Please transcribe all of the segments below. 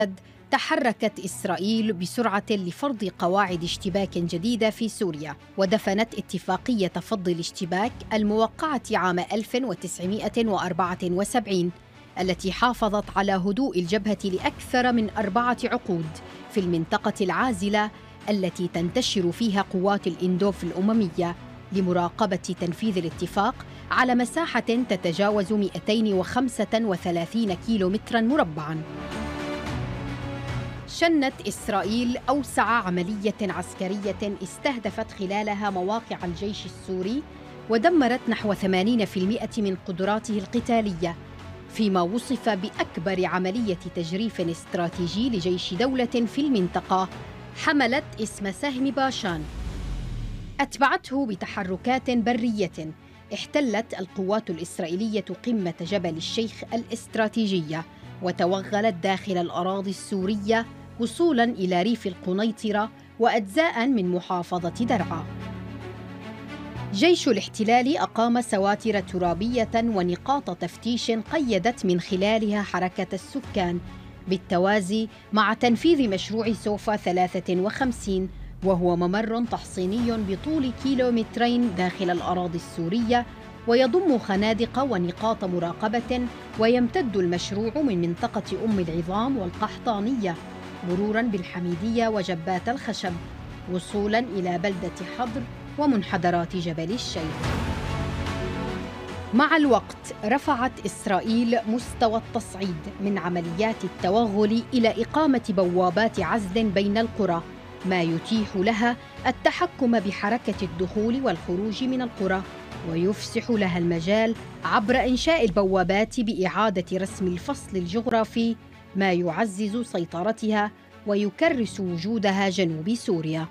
تحركت إسرائيل بسرعة لفرض قواعد اشتباك جديدة في سوريا، ودفنت اتفاقية فض الاشتباك الموقعة عام 1974 التي حافظت على هدوء الجبهة لأكثر من 4 عقود في المنطقة العازلة التي تنتشر فيها قوات الإندوف الأممية لمراقبة تنفيذ الاتفاق على مساحة تتجاوز 235 كيلومتراً مربعاً. شنت إسرائيل أوسع عملية عسكرية استهدفت خلالها مواقع الجيش السوري ودمرت نحو 80% من قدراته القتالية، فيما وصف بأكبر عملية تجريف استراتيجي لجيش دولة في المنطقة حملت اسم سهم باشان. أتبعته بتحركات برية احتلت القوات الإسرائيلية قمة جبل الشيخ الاستراتيجية وتوغلت داخل الأراضي السورية وصولاً إلى ريف القنيطرة وأجزاء من محافظة درعا. جيش الاحتلال أقام سواتر ترابية ونقاط تفتيش قيدت من خلالها حركة السكان بالتوازي مع تنفيذ مشروع سوفا 53، وهو ممر تحصيني بطول كيلومترين داخل الأراضي السورية ويضم خنادق ونقاط مراقبة، ويمتد المشروع من منطقة أم العظام والقحطانية مروراً بالحميدية وجبات الخشب وصولاً إلى بلدة حضر ومنحدرات جبل الشيخ. مع الوقت رفعت إسرائيل مستوى التصعيد من عمليات التوغل إلى إقامة بوابات عزل بين القرى، ما يتيح لها التحكم بحركة الدخول والخروج من القرى ويفسح لها المجال عبر إنشاء البوابات بإعادة رسم الفصل الجغرافي، ما يعزز سيطرتها ويكرس وجودها جنوب سوريا.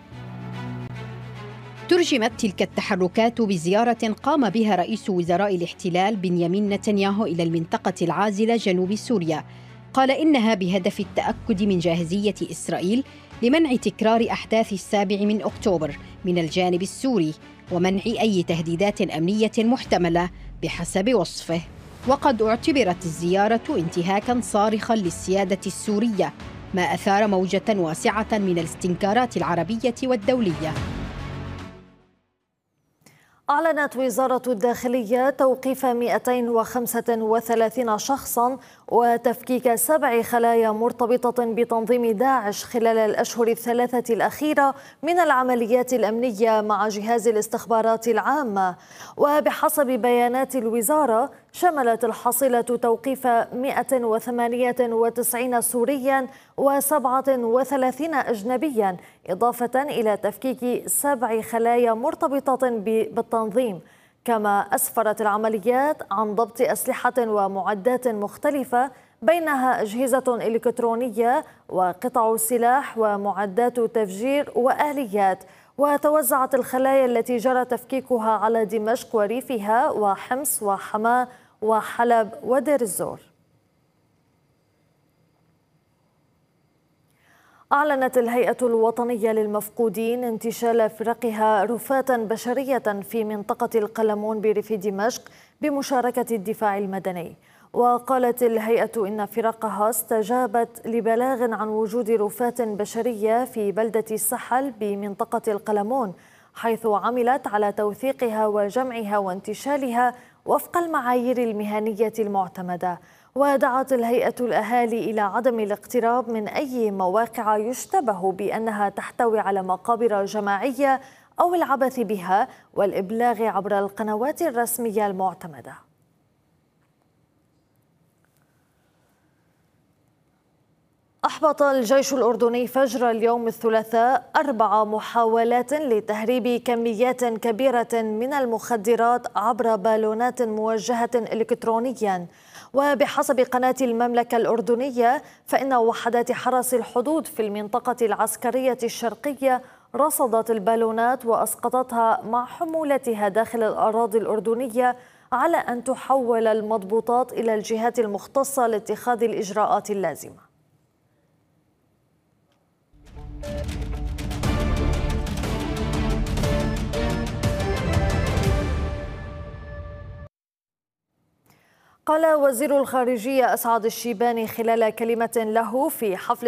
ترجمت تلك التحركات بزيارة قام بها رئيس وزراء الاحتلال بنيامين نتنياهو إلى المنطقة العازلة جنوب سوريا. قال إنها بهدف التأكد من جاهزية إسرائيل لمنع تكرار أحداث 7 أكتوبر من الجانب السوري ومنع أي تهديدات أمنية محتملة بحسب وصفه. وقد اعتبرت الزيارة انتهاكاً صارخاً للسيادة السورية، ما أثار موجة واسعة من الاستنكارات العربية والدولية. أعلنت وزارة الداخلية توقيف 235 شخصاً وتفكيك 7 خلايا مرتبطة بتنظيم داعش خلال الأشهر 3 الأخيرة من العمليات الأمنية مع جهاز الاستخبارات العامة. وبحسب بيانات الوزارة شملت الحصيلة توقيف 198 سورياً و37 أجنبياً، إضافة إلى تفكيك 7 خلايا مرتبطة بالتنظيم. كما أسفرت العمليات عن ضبط أسلحة ومعدات مختلفة بينها أجهزة إلكترونية وقطع سلاح ومعدات تفجير وآليات. وتوزعت الخلايا التي جرى تفكيكها على دمشق وريفها وحمص وحماة وحلب ودير الزور. أعلنت الهيئة الوطنية للمفقودين انتشال فرقها رفاة بشرية في منطقة القلمون بريف دمشق بمشاركة الدفاع المدني. وقالت الهيئة إن فرقها استجابت لبلاغ عن وجود رفاة بشرية في بلدة السحل بمنطقة القلمون، حيث عملت على توثيقها وجمعها وانتشالها وفق المعايير المهنية المعتمدة. ودعت الهيئة الأهالي إلى عدم الاقتراب من أي مواقع يشتبه بأنها تحتوي على مقابر جماعية أو العبث بها، والإبلاغ عبر القنوات الرسمية المعتمدة. أحبط الجيش الأردني فجر اليوم الثلاثاء 4 محاولات لتهريب كميات كبيرة من المخدرات عبر بالونات موجهة إلكترونياً. وبحسب قناة المملكة الأردنية فإن وحدات حرس الحدود في المنطقة العسكرية الشرقية رصدت البالونات وأسقطتها مع حمولتها داخل الأراضي الأردنية، على أن تحول المضبوطات إلى الجهات المختصة لاتخاذ الإجراءات اللازمة. قال وزير الخارجية أسعد الشيباني خلال كلمة له في حفل